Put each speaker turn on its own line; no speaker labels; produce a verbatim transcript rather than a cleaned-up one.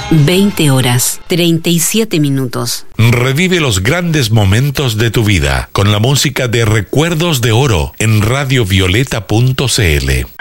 veinte horas, treinta y siete minutos.
Revive los grandes momentos de tu vida con la música de Recuerdos de Oro en radio violeta punto c l.